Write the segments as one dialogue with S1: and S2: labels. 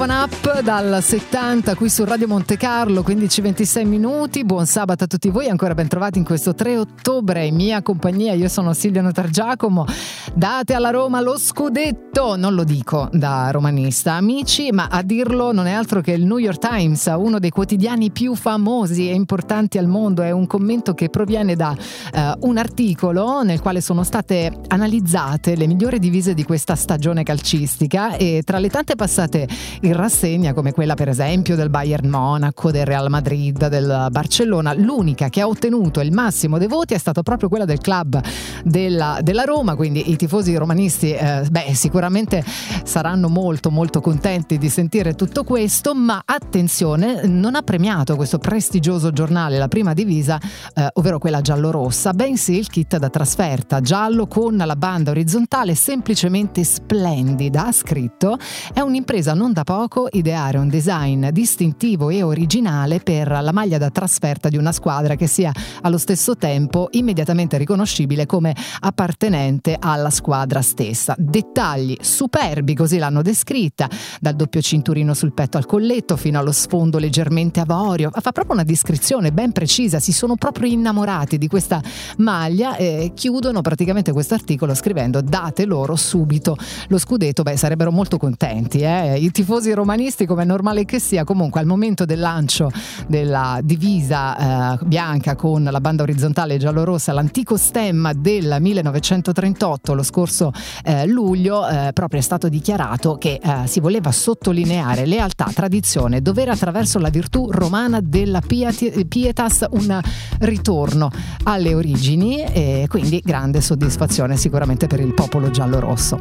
S1: One Up dal 70 qui su Radio Monte Carlo, 15:26. Buon sabato a tutti voi, ancora ben trovati in questo 3 ottobre in mia compagnia. Io sono Silvia Notargiacomo. Date alla Roma lo scudetto, non lo dico da romanista, amici, ma a dirlo non è altro che il New York Times, uno dei quotidiani più famosi e importanti al mondo. È un commento che proviene da un articolo nel quale sono state analizzate le migliori divise di questa stagione calcistica, e tra le tante passate in rassegna, come quella per esempio del Bayern Monaco, del Real Madrid, del Barcellona, l'unica che ha ottenuto il massimo dei voti è stata proprio quella del club della Roma. Quindi i tifosi romanisti sicuramente saranno molto molto contenti di sentire tutto questo, ma attenzione, non ha premiato questo prestigioso giornale la prima divisa, ovvero quella giallo-rossa, bensì il kit da trasferta giallo con la banda orizzontale semplicemente splendida. Ha scritto: è un'impresa non da poco ideare un design distintivo e originale per la maglia da trasferta di una squadra che sia allo stesso tempo immediatamente riconoscibile come appartenente alla squadra stessa. Dettagli superbi, così l'hanno descritta, dal doppio cinturino sul petto al colletto fino allo sfondo leggermente avorio. Fa proprio una descrizione ben precisa, si sono proprio innamorati di questa maglia e chiudono praticamente questo articolo scrivendo: date loro subito lo scudetto. Sarebbero molto contenti, i tifosi romanisti, come è normale che sia. Comunque al momento del lancio della divisa bianca con la banda orizzontale giallorossa, l'antico stemma del 1938, lo scorso luglio, proprio è stato dichiarato che si voleva sottolineare lealtà, tradizione, dovere attraverso la virtù romana della pietas, un ritorno alle origini, e quindi grande soddisfazione sicuramente per il popolo giallorosso.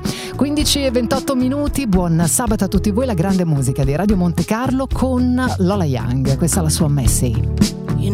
S1: 15:28, buon sabato a tutti voi. La grande musica di Radio Monte Carlo con Lola Young, questa è la sua Messi.
S2: You